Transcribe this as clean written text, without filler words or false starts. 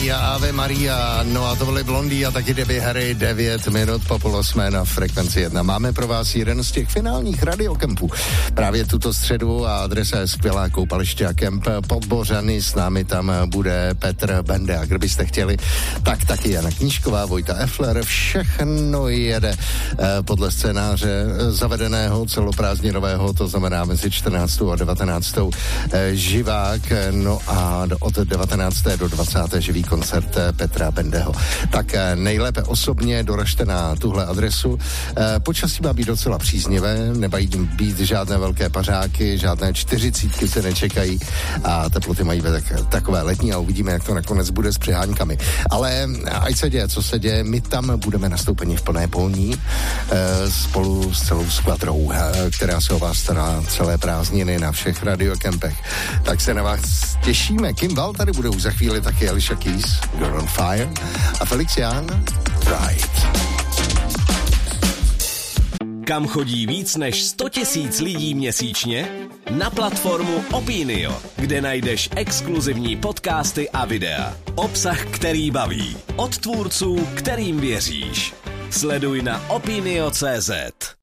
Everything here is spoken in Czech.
Maria, Ave Maria, no a to byly Blondie a taky Debbie Harry, 9 minut po 7:30 na Frekvenci 1. Máme pro vás jeden z těch finálních radiokempů. Právě tuto středu a adresa je skvělá, koupaliště a kemp pod Bořany, s námi tam bude Petr Bende a kdybyste chtěli, tak taky Jana Knížková, Vojta Effler, všechno jede podle scénáře zavedeného celoprázdninového, to znamená mezi 14. a 19. živák, no a od 19. do 20. živý koncert Petra Bendeho. Tak nejlépe osobně doražte na tuhle adresu. Počasí má být docela příznivé, nemají být žádné velké pařáky, žádné 40 se nečekají a teploty mají být takové letní a uvidíme, jak to nakonec bude s přiháňkami. Ale ať se děje, co se děje, my tam budeme nastoupeni v plné polní spolu s celou skvadrou, která se o vás stará celé prázdniny na všech radiokempech. Tak se na vás těšíme. Kim Val tady bude už za chvíli, taky Alicia Keys, You're on Fire a Felix Jan, Pride. Kam chodí víc než 100 000 lidí měsíčně? Na platformu Opinio, kde najdeš exkluzivní podcasty a videa. Obsah, který baví. Od tvůrců, kterým věříš. Sleduj na opinio.cz.